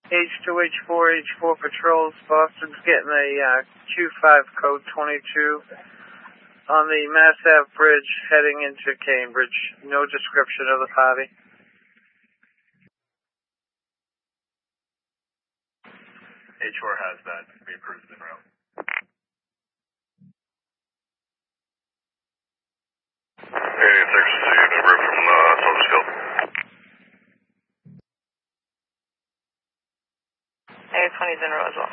H2H4, H4 patrols. Boston's getting a Q5 code 22 on the Mass Ave Bridge heading into Cambridge. No description of the party. H4 has that. We approved the route. Hey, Texas City, number from Somersville. A20's in Roswell.